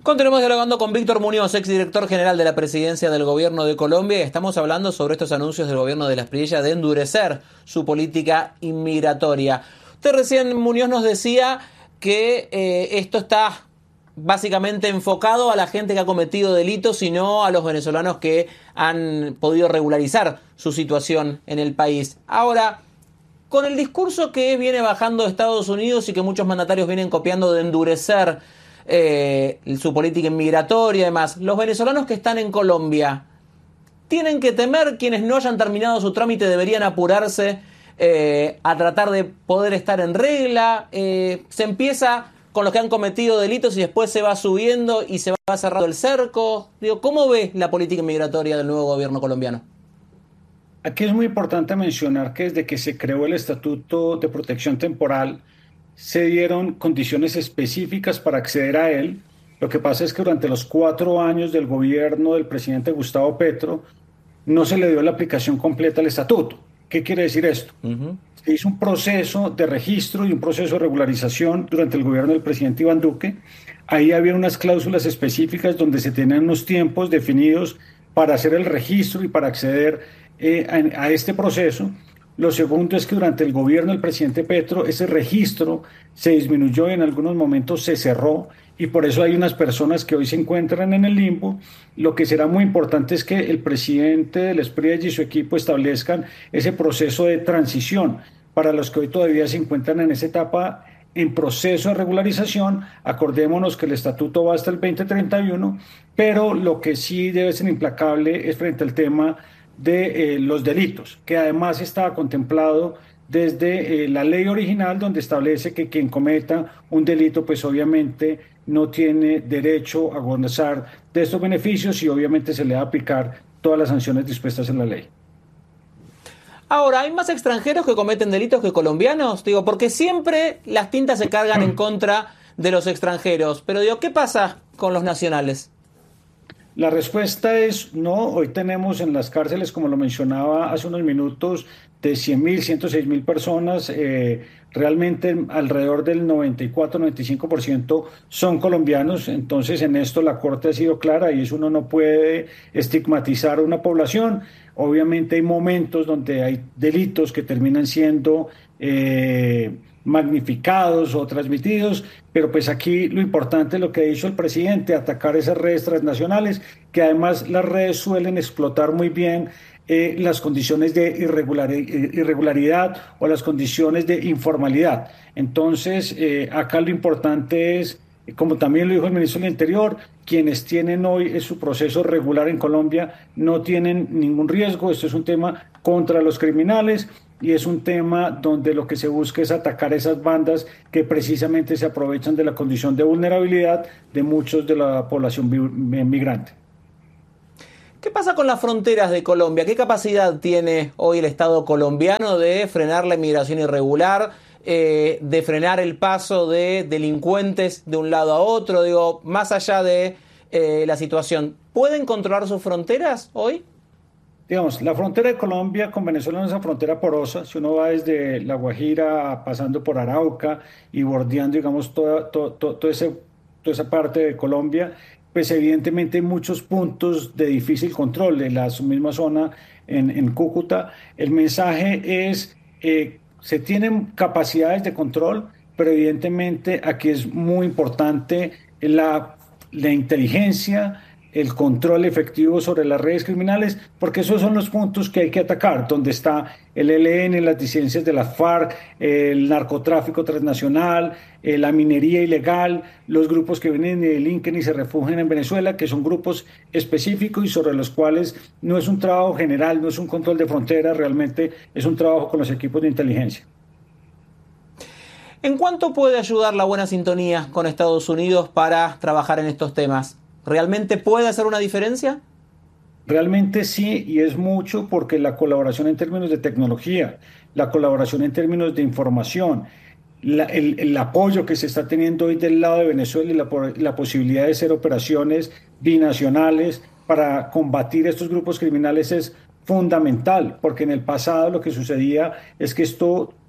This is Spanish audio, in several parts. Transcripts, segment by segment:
Continuamos dialogando con Víctor Muñoz, exdirector general de la Presidencia del Gobierno de Colombia, y estamos hablando sobre estos anuncios del gobierno de las Espriella de endurecer su política inmigratoria. Usted recién, Muñoz, nos decía que esto está básicamente enfocado a la gente que ha cometido delitos y no a los venezolanos que han podido regularizar su situación en el país. Ahora, con el discurso que viene bajando de Estados Unidos y que muchos mandatarios vienen copiando de endurecer su política inmigratoria y demás, los venezolanos que están en Colombia tienen que temer, quienes no hayan terminado su trámite deberían apurarse a tratar de poder estar en regla. Se empieza con los que han cometido delitos y después se va subiendo y se va cerrando el cerco. Digo, ¿cómo ve la política inmigratoria del nuevo gobierno colombiano? Aquí es muy importante mencionar que desde que se creó el Estatuto de Protección Temporal se dieron condiciones específicas para acceder a él. Lo que pasa es que durante los 4 años del gobierno del presidente Gustavo Petro no se le dio la aplicación completa al estatuto. ¿Qué quiere decir esto? Se hizo un proceso de registro y un proceso de regularización durante el gobierno del presidente Iván Duque. Ahí había unas cláusulas específicas donde se tenían unos tiempos definidos para hacer el registro y para acceder a este proceso. Lo segundo es que durante el gobierno del presidente Petro ese registro se disminuyó y en algunos momentos se cerró, y por eso hay unas personas que hoy se encuentran en el limbo. Lo que será muy importante es que el presidente del Espriella y su equipo establezcan ese proceso de transición para los que hoy todavía se encuentran en esa etapa en proceso de regularización. Acordémonos que el estatuto va hasta el 2031, pero lo que sí debe ser implacable es frente al tema de los delitos, que además estaba contemplado desde la ley original, donde establece que quien cometa un delito pues obviamente no tiene derecho a gozar de estos beneficios y obviamente se le va a aplicar todas las sanciones dispuestas en la ley. Ahora, ¿hay más extranjeros que cometen delitos que colombianos? Digo, porque siempre las tintas se cargan en contra de los extranjeros, pero digo, ¿qué pasa con los nacionales? La respuesta es no. Hoy tenemos en las cárceles, como lo mencionaba hace unos minutos, de 100.000, 106.000 personas. Realmente alrededor del 94-95% son colombianos. Entonces en esto la Corte ha sido clara y eso uno no puede estigmatizar a una población. Obviamente hay momentos donde hay delitos que terminan siendo magnificados o transmitidos, pero pues aquí lo importante es lo que ha dicho el presidente: atacar esas redes transnacionales, que además las redes suelen explotar muy bien las condiciones de irregularidad o las condiciones de informalidad. Entonces, acá lo importante es, como también lo dijo el ministro del Interior, quienes tienen hoy su proceso regular en Colombia no tienen ningún riesgo. Esto es un tema contra los criminales y es un tema donde lo que se busca es atacar esas bandas que precisamente se aprovechan de la condición de vulnerabilidad de muchos de la población migrante. ¿Qué pasa con las fronteras de Colombia? ¿Qué capacidad tiene hoy el Estado colombiano de frenar la inmigración irregular, de frenar el paso de delincuentes de un lado a otro? Digo, más allá de la situación, ¿pueden controlar sus fronteras hoy? Digamos, la frontera de Colombia con Venezuela no es una frontera porosa. Si uno va desde La Guajira pasando por Arauca y bordeando, digamos, toda esa parte de Colombia, pues evidentemente hay muchos puntos de difícil control. En la misma zona en Cúcuta, el mensaje es, se tienen capacidades de control, pero evidentemente aquí es muy importante la inteligencia, el control efectivo sobre las redes criminales, porque esos son los puntos que hay que atacar, donde está el ELN, las disidencias de la FARC, el narcotráfico transnacional, la minería ilegal, los grupos que vienen y delinquen y se refugian en Venezuela, que son grupos específicos y sobre los cuales no es un trabajo general, no es un control de fronteras, realmente es un trabajo con los equipos de inteligencia. ¿En cuánto puede ayudar la buena sintonía con Estados Unidos para trabajar en estos temas? ¿Realmente puede hacer una diferencia? Realmente sí, y es mucho, porque la colaboración en términos de tecnología, la colaboración en términos de información, el apoyo que se está teniendo hoy del lado de Venezuela y la posibilidad de hacer operaciones binacionales para combatir estos grupos criminales es fundamental, porque en el pasado lo que sucedía es que esto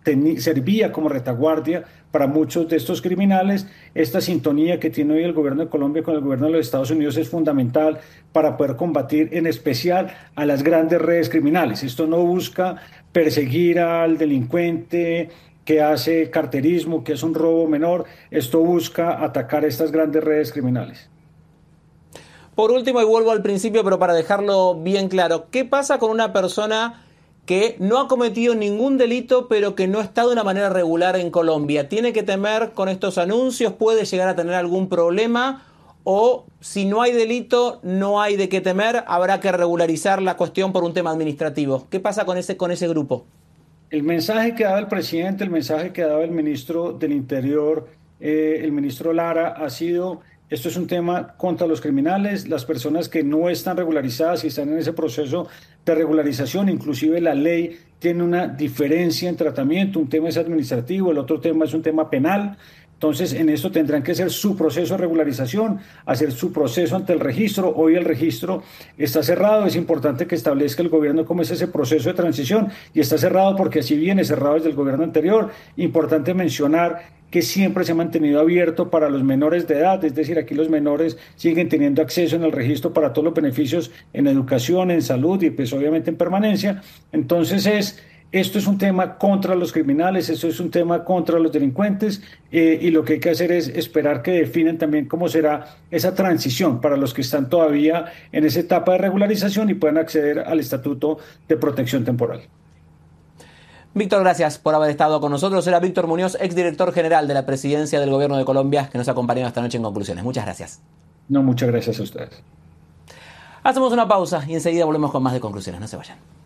servía como retaguardia para muchos de estos criminales. Esta sintonía que tiene hoy el gobierno de Colombia con el gobierno de los Estados Unidos es fundamental para poder combatir en especial a las grandes redes criminales. Esto no busca perseguir al delincuente que hace carterismo, que es un robo menor. Esto busca atacar estas grandes redes criminales. Por último, y vuelvo al principio, pero para dejarlo bien claro, ¿qué pasa con una persona que no ha cometido ningún delito, pero que no está de una manera regular en Colombia? ¿Tiene que temer con estos anuncios? ¿Puede llegar a tener algún problema? ¿O si no hay delito, no hay de qué temer? ¿Habrá que regularizar la cuestión por un tema administrativo? ¿Qué pasa con ese grupo? El mensaje que daba el presidente, el mensaje que daba el ministro del Interior, el ministro Lara, ha sido: esto es un tema contra los criminales, las personas que no están regularizadas y están en ese proceso de regularización. Inclusive la ley tiene una diferencia en tratamiento, un tema es administrativo, el otro tema es un tema penal. Entonces, en esto tendrán que hacer su proceso de regularización, hacer su proceso ante el registro. Hoy el registro está cerrado. Es importante que establezca el gobierno cómo es ese proceso de transición, y está cerrado porque así viene cerrado desde el gobierno anterior. Importante mencionar que siempre se ha mantenido abierto para los menores de edad, es decir, aquí los menores siguen teniendo acceso en el registro para todos los beneficios en educación, en salud y pues obviamente en permanencia. Entonces esto es un tema contra los criminales, esto es un tema contra los delincuentes, y lo que hay que hacer es esperar que definan también cómo será esa transición para los que están todavía en esa etapa de regularización y puedan acceder al estatuto de protección temporal. Víctor, gracias por haber estado con nosotros. Era Víctor Muñoz, exdirector general de la Presidencia del Gobierno de Colombia, que nos acompañó esta noche en Conclusiones. Muchas gracias. No, muchas gracias a ustedes. Hacemos una pausa y enseguida volvemos con más de Conclusiones. No se vayan.